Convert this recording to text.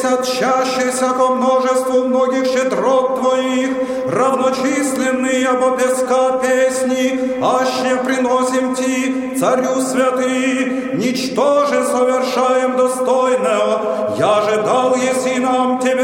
чащися ко множеству многих щедрот Твоих, равночисленные обо песка песни, аще приносим Ти, Царю святый, ничто же совершаем достойного, я же дал еси нам Тебе